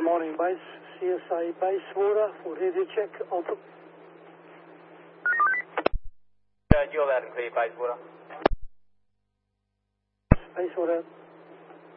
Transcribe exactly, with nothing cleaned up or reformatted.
morning, base. C S A Bayswater for radio check. Alpha. Uh, you're loud and clear, Bayswater. Bayswater.